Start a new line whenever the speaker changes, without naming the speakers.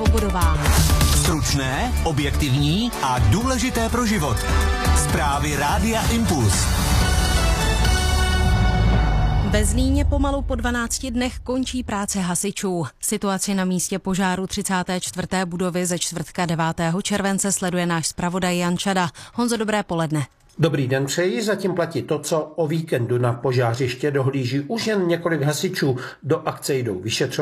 Svobodová.
Stručné, objektivní a důležité pro život. Zprávy Rádia Impuls.
Ve Zlíně pomalu po 12 dnech končí práce hasičů. Situaci na místě požáru 34. budovy ze čtvrtka 9. července sleduje náš zpravodaj Jan Čada. Honzo, dobré poledne.
Dobrý den přeji, zatím platí to, co o víkendu na požářiště dohlíží už jen několik hasičů. Do akce jdou vyšetřovat